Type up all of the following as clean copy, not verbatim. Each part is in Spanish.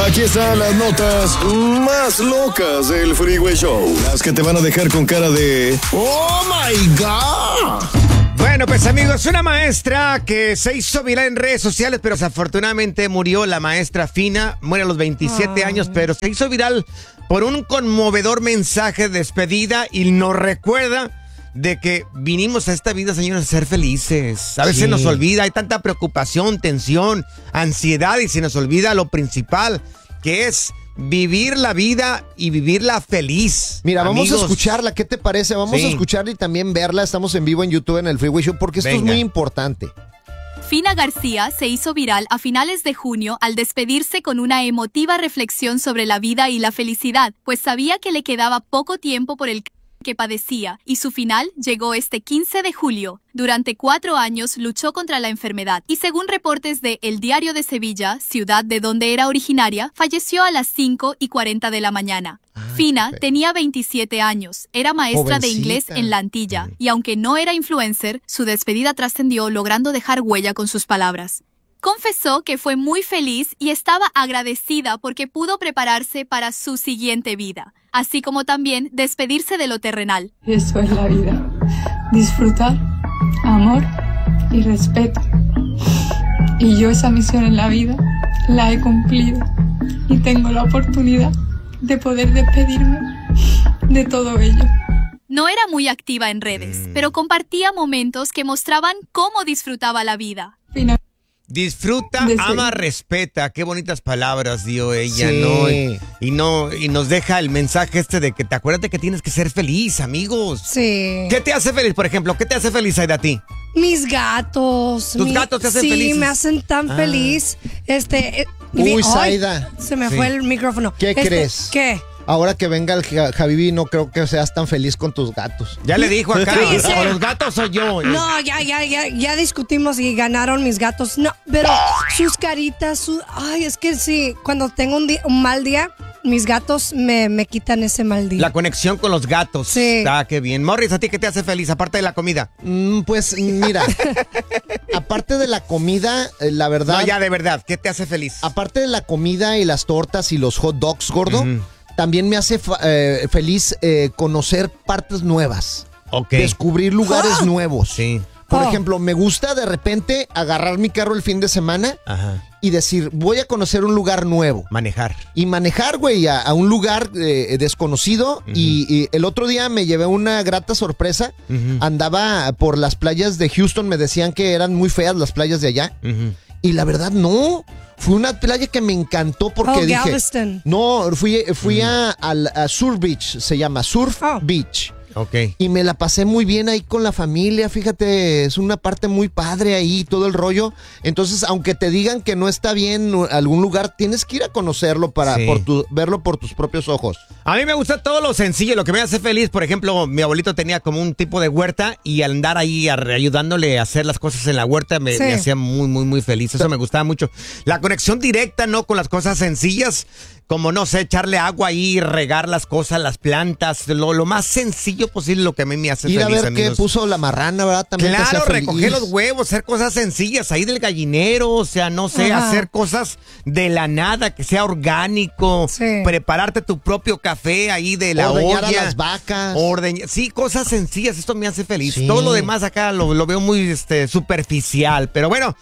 Aquí están las notas más locas del Freeway Show. Las que te van a dejar con cara de ¡Oh, my God! Bueno, pues amigos, una maestra que se hizo viral en redes sociales, pero desafortunadamente murió. La maestra Fina muere a los 27 años, pero se hizo viral por un conmovedor mensaje de despedida y nos recuerda de que vinimos a esta vida, señores, a ser felices. A veces nos olvida, hay tanta preocupación, tensión, ansiedad y se nos olvida lo principal, que es vivir la vida y vivirla feliz. Mira, amigos. vamos a escucharla, ¿qué te parece? Vamos a escucharla y también verla. Estamos en vivo en YouTube en el Freeway Show porque esto es muy importante. Fina García se hizo viral a finales de junio al despedirse con una emotiva reflexión sobre la vida y la felicidad, pues sabía que le quedaba poco tiempo por el que padecía, y su final llegó este 15 de julio. Durante 4 años luchó contra la enfermedad y según reportes de El Diario de Sevilla, ciudad de donde era originaria, falleció a las 5:40 de la mañana. Fina tenía 27 años, era maestra de inglés en La Antilla y aunque no era influencer, su despedida trascendió logrando dejar huella con sus palabras. Confesó que fue muy feliz y estaba agradecida porque pudo prepararse para su siguiente vida, así como también despedirse de lo terrenal. Eso es la vida. Disfrutar, amor y respeto. Y yo esa misión en la vida la he cumplido y tengo la oportunidad de poder despedirme de todo ello. No era muy activa en redes, pero compartía momentos que mostraban cómo disfrutaba la vida. Disfruta, ama, respeta. Qué bonitas palabras dio ella, ¿no? Y nos deja el mensaje de que te acuérdate que tienes que ser feliz, amigos. Sí. ¿Qué te hace feliz, por ejemplo? ¿Qué te hace feliz, Aida, a ti? Mis gatos. ¿Tus gatos te hacen felices? Sí, me hacen tan feliz. Zaida. Se me fue el micrófono. ¿Qué crees? ¿Qué? Ahora que venga el Javibi, no creo que seas tan feliz con tus gatos. Ya le dijo acá, o los gatos soy yo. No, ya discutimos y ganaron mis gatos. No, pero sus caritas, ay, es que sí, cuando tengo un mal día, mis gatos me quitan ese mal día. La conexión con los gatos. Sí. Ah, qué bien. Morris, ¿a ti qué te hace feliz, aparte de la comida? Pues mira, aparte de la comida, la verdad... No, ya de verdad, ¿qué te hace feliz? Aparte de la comida y las tortas y los hot dogs, gordo, también me hace feliz conocer partes nuevas. Descubrir lugares nuevos. Sí. Por ejemplo, me gusta de repente agarrar mi carro el fin de semana y decir, voy a conocer un lugar nuevo. Manejar. Y manejar, güey, a un lugar desconocido. Y el otro día me llevé una grata sorpresa. Andaba por las playas de Houston, me decían que eran muy feas las playas de allá. Y la verdad, no. Fue una playa que me encantó porque dije... Galveston. No, fui a Surf Beach, se llama Surf Beach. Y me la pasé muy bien ahí con la familia, fíjate, es una parte muy padre ahí, todo el rollo. Entonces, aunque te digan que no está bien algún lugar, tienes que ir a conocerlo para verlo por tus propios ojos. A mí me gusta todo lo sencillo, lo que me hace feliz. Por ejemplo, mi abuelito tenía como un tipo de huerta y al andar ahí ayudándole a hacer las cosas en la huerta me hacía muy, muy, muy feliz. Eso me gustaba mucho. La conexión directa, ¿no? Con las cosas sencillas, como, no sé, echarle agua ahí, regar las cosas, las plantas, lo más sencillo posible, lo que a mí me hace feliz, amigos. Ir a ver amigos. qué puso la marrana, ¿verdad? También claro, recoger los huevos, hacer cosas sencillas ahí del gallinero, o sea, no sé, hacer cosas de la nada, que sea orgánico, prepararte tu propio café ahí de la ordeñar olla. A las vacas. Sí, cosas sencillas, esto me hace feliz. Todo lo demás acá lo veo muy superficial, pero bueno,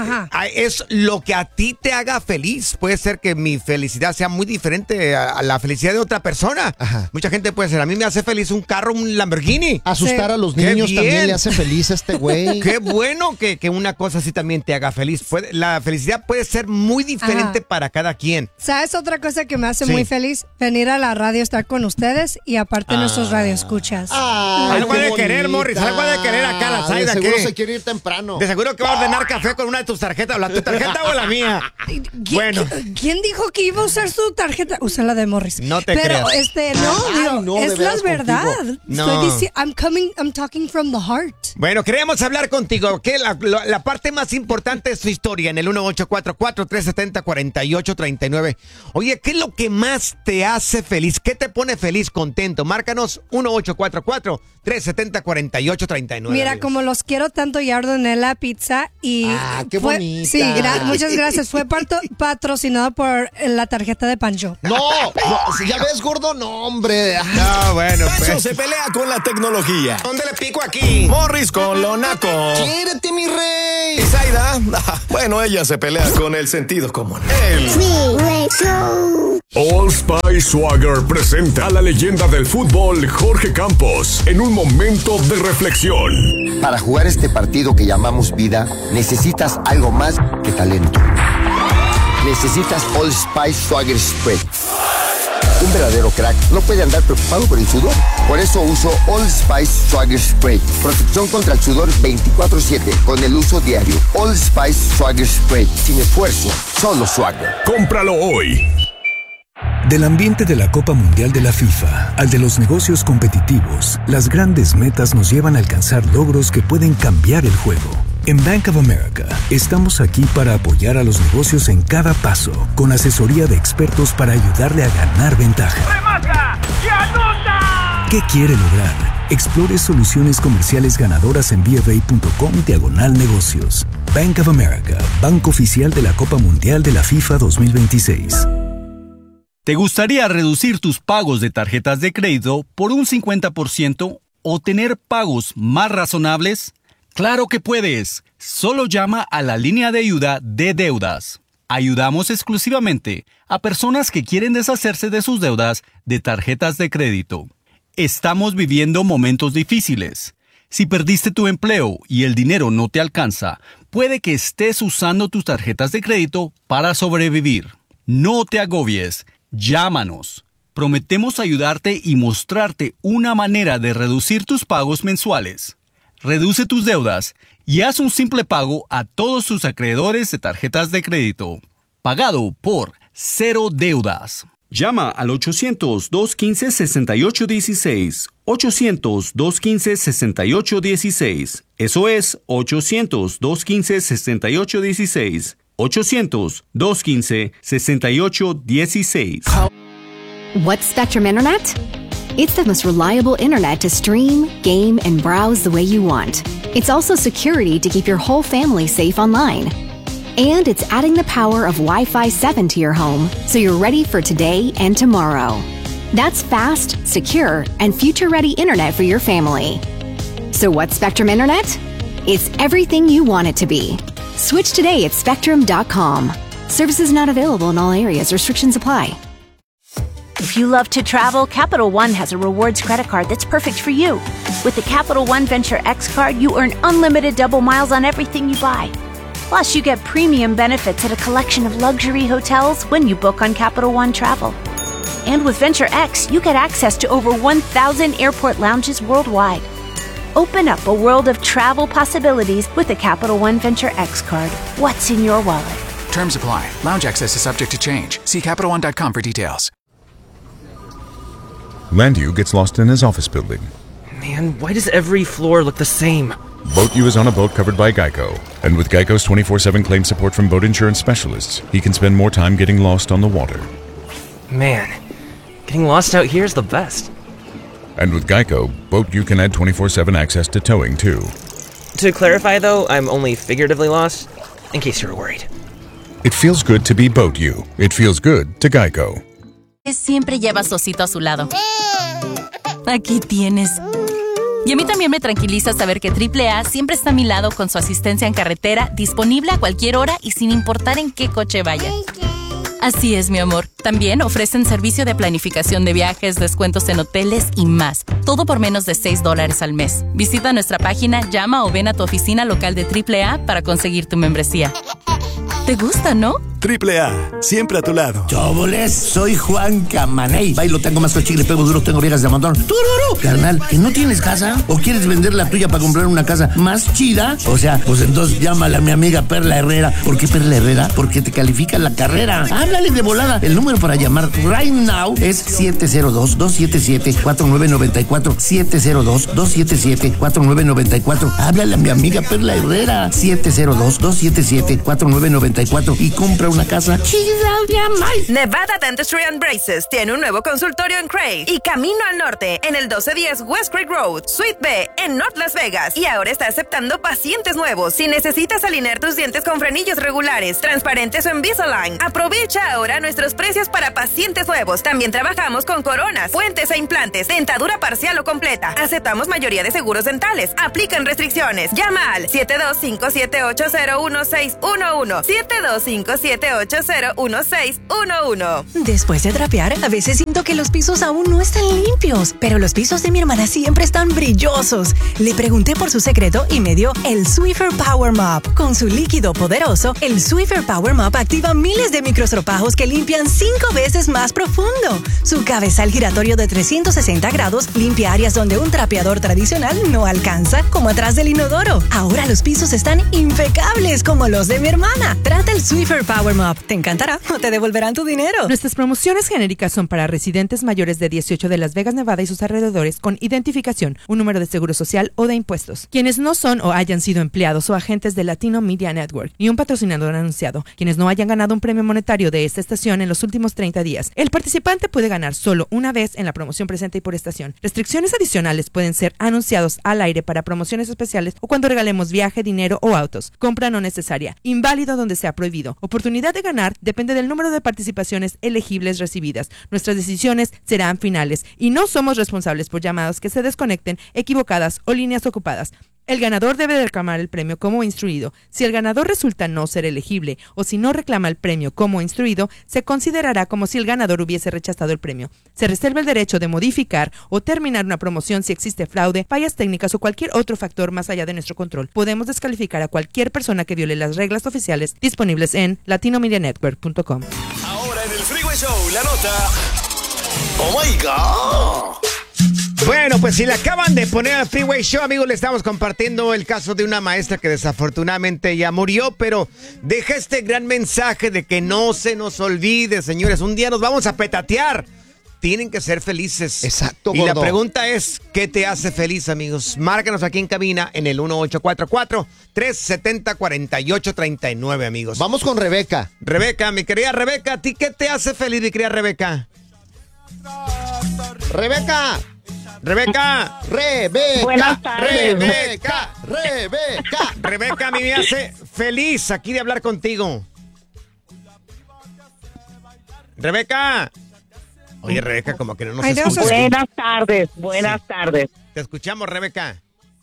es lo que a ti te haga feliz. Puede ser que mi felicidad sea muy diferente a la felicidad de otra persona. Mucha gente puede ser, a mí me hace feliz un carro, un Lamborghini. Asustar a los niños también le hace feliz a este güey. Qué bueno que una cosa así también te haga feliz. La felicidad puede ser muy diferente para cada quien. ¿Sabes otra cosa que me hace muy feliz? Venir a la radio, estar con ustedes y aparte nuestros radioescuchas. Algo de querer, Morris, algo de querer acá la Zaida. De seguro se quiere ir temprano. De seguro que va a ordenar café con una de tus tarjetas. ¿Tu tarjeta o la mía? Bueno. ¿Quién dijo que iba a usar su tarjeta? Usa la de Morris. No te creas. Pero, es la verdad. I'm talking from the heart. Bueno, queremos hablar contigo. ¿Qué la parte más importante de su historia en el 1844-370-4839? Oye, ¿qué es lo que más te hace feliz? ¿Qué te pone feliz, contento? Márcanos 1844-370-4839. Mira, como los quiero tanto, ya ordené la pizza y... qué bonita. Sí, muchas gracias. Fue patrocinado por la tarjeta de Pancho. No, ya ves, gordo, no, hombre. No, bueno, pues. Pancho se pelea con la tecnología. ¿Dónde le pico aquí? Morris con lo naco. ¡Quiérete, mi rey! Y Zaida, bueno, ella se pelea con el sentido común. El Freeway Show. Old Spice Swagger presenta a la leyenda del fútbol Jorge Campos en un momento de reflexión. Para jugar este partido que llamamos vida, necesitas algo más que talento. Necesitas Old Spice Swagger Spray. Un verdadero crack no puede andar preocupado por el sudor. Por eso uso Old Spice Swagger Spray. Protección contra el sudor 24/7 con el uso diario. Old Spice Swagger Spray. Sin esfuerzo, solo Swagger. ¡Cómpralo hoy! Del ambiente de la Copa Mundial de la FIFA al de los negocios competitivos, las grandes metas nos llevan a alcanzar logros que pueden cambiar el juego. En Bank of America, estamos aquí para apoyar a los negocios en cada paso, con asesoría de expertos para ayudarle a ganar ventaja. ¡Remarca y anota! ¿Qué quiere lograr? Explore soluciones comerciales ganadoras en BofA.com/negocios. Bank of America, banco oficial de la Copa Mundial de la FIFA 2026. ¿Te gustaría reducir tus pagos de tarjetas de crédito por un 50% o tener pagos más razonables? ¡Claro que puedes! Solo llama a la línea de ayuda de deudas. Ayudamos exclusivamente a personas que quieren deshacerse de sus deudas de tarjetas de crédito. Estamos viviendo momentos difíciles. Si perdiste tu empleo y el dinero no te alcanza, puede que estés usando tus tarjetas de crédito para sobrevivir. No te agobies. Llámanos. Prometemos ayudarte y mostrarte una manera de reducir tus pagos mensuales. Reduce tus deudas y haz un simple pago a todos tus acreedores de tarjetas de crédito. Pagado por Cero Deudas. Llama al 800-215-6816. 800-215-6816. Eso es 800-215-6816. 800-215-6816. What's Spectrum Internet? It's the most reliable internet to stream, game, and browse the way you want. It's also security to keep your whole family safe online. And it's adding the power of Wi-Fi 7 to your home, so you're ready for today and tomorrow. That's fast, secure, and future-ready internet for your family. So what's Spectrum Internet? It's everything you want it to be. Switch today at Spectrum.com. Services not available in all areas. Restrictions apply. If you love to travel, Capital One has a rewards credit card that's perfect for you. With the Capital One Venture X card, you earn unlimited double miles on everything you buy. Plus, you get premium benefits at a collection of luxury hotels when you book on Capital One Travel. And with Venture X, you get access to over 1,000 airport lounges worldwide. Open up a world of travel possibilities with the Capital One Venture X card. What's in your wallet? Terms apply. Lounge access is subject to change. See CapitalOne.com for details. Landu gets lost in his office building. Man, why does every floor look the same? BoatU is on a boat covered by Geico. And with Geico's 24/7 claim support from boat insurance specialists, he can spend more time getting lost on the water. Man, getting lost out here is the best. And with Geico, BoatU can add 24/7 access to towing, too. To clarify, though, I'm only figuratively lost, in case you were worried. It feels good to be BoatU. It feels good to Geico. Siempre lleva su osito a su lado. Aquí tienes. Y a mí también me tranquiliza saber que AAA siempre está a mi lado con su asistencia en carretera, disponible a cualquier hora y sin importar en qué coche vaya. Así es, mi amor. También ofrecen servicio de planificación de viajes, descuentos en hoteles y más. Todo por menos de $6 al mes. Visita nuestra página, llama o ven a tu oficina local de AAA para conseguir tu membresía. ¿Te gusta, no? AAA, siempre a tu lado. ¡Chóboles! Soy Juan Camaney. Bailo, tengo más chile, pego duro, tengo viejas de montón. ¡Tururú! Carnal, ¿que no tienes casa? ¿O quieres vender la tuya para comprar una casa más chida? O sea, pues entonces llámala a mi amiga Perla Herrera. ¿Por qué Perla Herrera? Porque te califica la carrera. Háblale de volada. El número para llamar right now es 702-277-4994. 702-277-4994. Háblale a mi amiga Perla Herrera. 702-277-4994 y compra una casa chida de Amay. Nevada Dentistry and Braces tiene un nuevo consultorio en Craig y camino al norte en el 1210 West Craig Road, Suite B en North Las Vegas. Y ahora está aceptando pacientes nuevos. Si necesitas alinear tus dientes con frenillos regulares, transparentes o Invisalign, aprovecha ahora nuestros precios para pacientes nuevos. También trabajamos con coronas, puentes e implantes, dentadura parcial o completa. Aceptamos mayoría de seguros dentales. Aplican restricciones. Llama al 725-780-1611. 725-780-1611. Después de trapear, a veces siento que los pisos aún no están limpios, pero los pisos de mi hermana siempre están brillosos. Le pregunté por su secreto y me dio el Swiffer Power Mop. Con su líquido poderoso, el Swiffer Power Mop activa miles de microstropajos que limpian 5 veces más profundo. Su cabezal giratorio de 360 grados limpia áreas donde un trapeador tradicional no alcanza, como atrás del inodoro. Ahora los pisos están impecables como los de mi hermana. Trata el Swiffer Power Mop. Te encantará o te devolverán tu dinero. Nuestras promociones genéricas son para residentes mayores de 18 de Las Vegas, Nevada y sus alrededores con identificación, un número de seguro social o de impuestos. Quienes no son o hayan sido empleados o agentes de Latino Media Network y un patrocinador anunciado. Quienes no hayan ganado un premio monetario de esta estación en los últimos 30 días. El participante puede ganar solo una vez en la promoción presente y por estación. Restricciones adicionales pueden ser anunciados al aire para promociones especiales o cuando regalemos viaje, dinero o autos. Compra no necesaria. Inválido donde sea prohibido. Oportunidad de ganar depende del número de participaciones elegibles recibidas. Nuestras decisiones serán finales y no somos responsables por llamadas que se desconecten, equivocadas o líneas ocupadas. El ganador debe reclamar el premio como instruido. Si el ganador resulta no ser elegible o si no reclama el premio como instruido, se considerará como si el ganador hubiese rechazado el premio. Se reserva el derecho de modificar o terminar una promoción si existe fraude, fallas técnicas o cualquier otro factor más allá de nuestro control. Podemos descalificar a cualquier persona que viole las reglas oficiales disponibles en latinomedianetwork.com. Ahora en el Freeway Show, la nota. ¡Oh my God! Bueno, pues si le acaban de poner al Freeway Show, amigos, le estamos compartiendo el caso de una maestra que desafortunadamente ya murió, pero deja este gran mensaje de que no se nos olvide, señores. Un día nos vamos a petatear. Tienen que ser felices. Exacto, y gordo. la pregunta es, ¿qué te hace feliz, amigos? Márcanos aquí en cabina en el 1844-370-4839, amigos. Vamos con Rebeca. Rebeca, mi querida Rebeca, ¿a ti qué te hace feliz, mi querida Rebeca? Rebeca. Rebeca. Buenas tardes. Rebeca. Rebeca, a mí me hace feliz aquí de hablar contigo. Rebeca. Oye, Rebeca, como que no nos escuchas. Buenas tardes. Te escuchamos, Rebeca.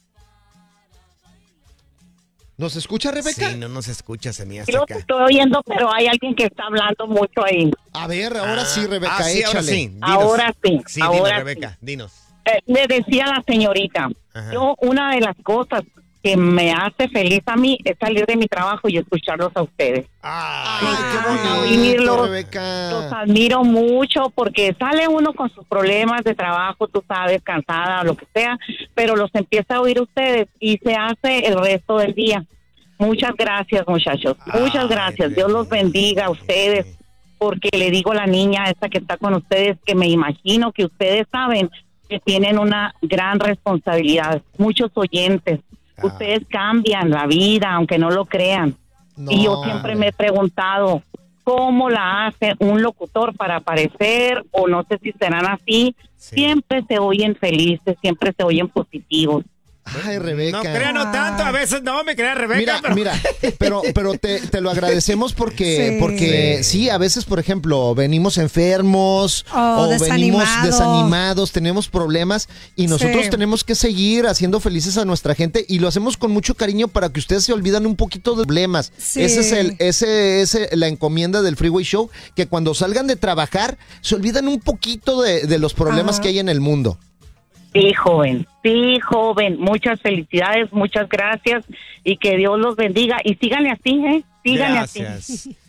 ¿Nos escucha, Rebeca? Sí, no nos escucha, se me hace Yo acá. te estoy oyendo, pero hay alguien que está hablando mucho ahí. A ver, ahora sí, Rebeca, sí, échale. ahora sí. Dinos. Ahora sí. Sí, ahora dime, sí. Rebeca, dinos. Le decía a la señorita, yo una de las cosas que me hace feliz a mí es salir de mi trabajo y escucharlos a ustedes. Qué bonito, oírlos, Rebeca. los admiro mucho porque sale uno con sus problemas de trabajo, tú sabes, cansada o lo que sea, pero los empieza a oír ustedes y se hace el resto del día. Muchas gracias, muchachos. Muchas gracias. Dios los bendiga a ustedes, porque le digo a la niña esta que está con ustedes que me imagino que ustedes saben que tienen una gran responsabilidad. Muchos oyentes. Ustedes cambian la vida, aunque no lo crean. Y yo siempre me he preguntado, ¿cómo la hace un locutor para aparecer? O no sé si serán así. Siempre se oyen felices, siempre se oyen positivos. Ay, Rebeca. No crea no tanto, a veces no, me crea Rebeca. Mira, pero te lo agradecemos porque sí, a veces, por ejemplo, venimos enfermos o venimos desanimados, tenemos problemas y nosotros tenemos que seguir haciendo felices a nuestra gente y lo hacemos con mucho cariño para que ustedes se olvidan un poquito de problemas. Sí. Ese es la encomienda del Freeway Show, que cuando salgan de trabajar se olvidan un poquito de los problemas que hay en el mundo. Sí, joven. Muchas felicidades, muchas gracias y que Dios los bendiga. Y síganle así, síganle así.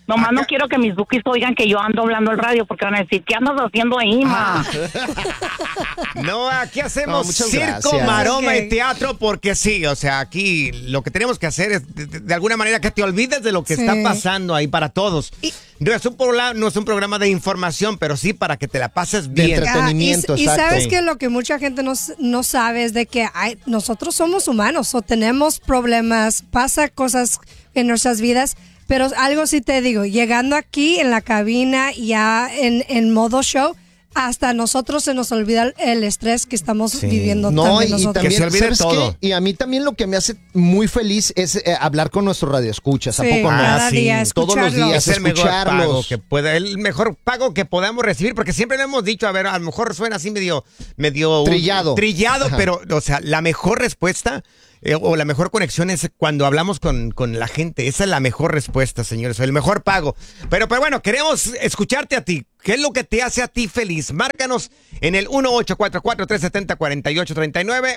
Nomás no quiero que mis bookies oigan que yo ando hablando el radio porque van a decir, ¿qué andas haciendo ahí, ma? No, aquí hacemos circo, maroma y teatro porque sí, o sea, aquí lo que tenemos que hacer es de alguna manera que te olvides de lo que está pasando ahí para todos. No es un programa de información, pero sí para que te la pases bien. De entretenimiento, y sabes que lo que mucha gente no sabe es de que nosotros somos humanos o tenemos problemas, pasa cosas en nuestras vidas. Pero algo sí te digo, llegando aquí en la cabina ya en modo show, hasta nosotros se nos olvida el estrés que estamos viviendo también nosotros. También, que se olvide todo. Y a mí también lo que me hace muy feliz es hablar con nuestros radioescuchas. ¿A poco no? Cada día, todos los días, es el mejor pago el mejor pago que podamos recibir, porque siempre le hemos dicho, a ver, a lo mejor suena así medio trillado, pero, o sea, la mejor respuesta o la mejor conexión es cuando hablamos con la gente. Esa es la mejor respuesta, señores, el mejor pago. Pero bueno, queremos escucharte a ti. ¿Qué es lo que te hace a ti feliz? Márcanos en el 1-844-370-4839,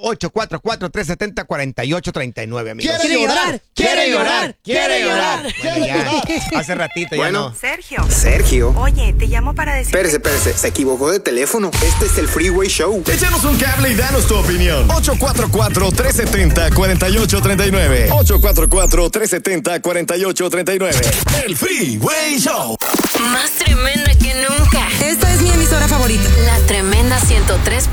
1-844-370-4839, amigos. ¡Quiere llorar! ¡Quiere llorar! ¡Quiere llorar! Bueno, ya, hace ratito ya no. Sergio. Oye, te llamo para decir... Espérese, se equivocó de teléfono. Este es el Freeway Show. Échanos un cable y danos tu opinión. 844-370-4839. 844-370-4839. El Freeway Show. Más tremenda que nunca. Esta es mi emisora favorita. La Tremenda 103.9.